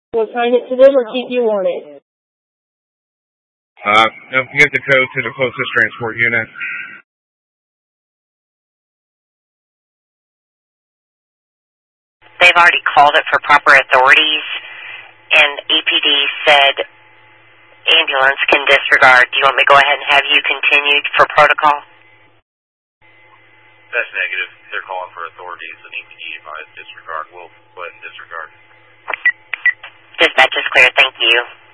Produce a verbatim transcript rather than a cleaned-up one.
We'll assign it to them or keep you on it. Uh, no, give the code to the closest transport unit. They've already called it for proper authorities, and E P D said ambulance can disregard. Do you want me to go ahead and have you continued for protocol? That's negative. They're calling for authorities, and E P D advised disregard. We'll go ahead and disregard. Dispatch is clear. Thank you.